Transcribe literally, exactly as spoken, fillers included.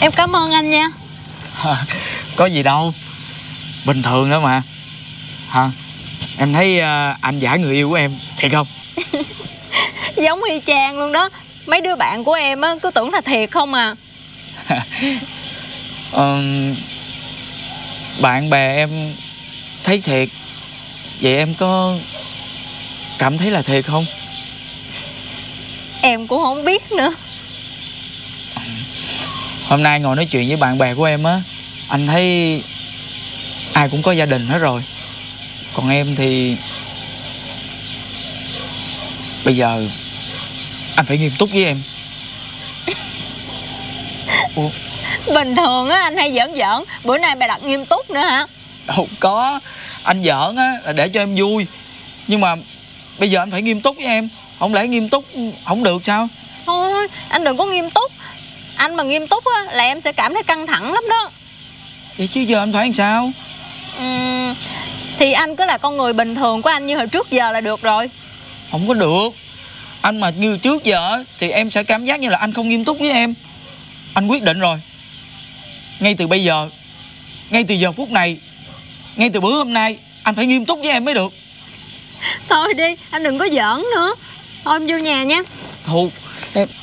Em cảm ơn anh nha. Có gì đâu, bình thường đó mà. Hả? Em thấy uh, anh giả người yêu của em thiệt không? Giống y chang luôn đó. Mấy đứa bạn của em á cứ tưởng là thiệt không à. uh, Bạn bè em thấy thiệt. Vậy em có cảm thấy là thiệt không? Em cũng không biết nữa. Hôm nay ngồi nói chuyện với bạn bè của em á, anh thấy ai cũng có gia đình hết rồi. Còn em thì bây giờ anh phải nghiêm túc với em. Ủa? Bình thường á anh hay giỡn giỡn, bữa nay mày đặt nghiêm túc nữa hả? Đâu có, anh giỡn á là để cho em vui. Nhưng mà bây giờ anh phải nghiêm túc với em. Không lẽ nghiêm túc không được sao? Thôi anh đừng có nghiêm túc. Anh mà nghiêm túc á là em sẽ cảm thấy căng thẳng lắm đó. Vậy chứ giờ anh phải làm sao? uhm, Thì anh cứ là con người bình thường của anh như hồi trước giờ là được rồi. Không có được. Anh mà như trước giờ thì em sẽ cảm giác như là anh không nghiêm túc với em. Anh quyết định rồi. Ngay từ bây giờ, ngay từ giờ phút này, ngay từ bữa hôm nay, anh phải nghiêm túc với em mới được. Thôi đi, anh đừng có giỡn nữa. Thôi em vô nhà nha. Thôi em